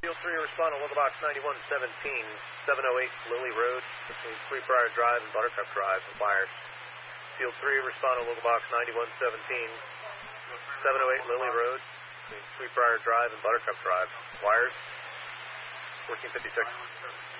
Field 3, respond on Local Box 9117, 708 Lily Road, between Sweetbriar Drive and Buttercup Drive, wires. Field 3, respond on Local Box 9117, 708 Lily Road, between Sweetbriar Drive and Buttercup Drive, wires. 1456.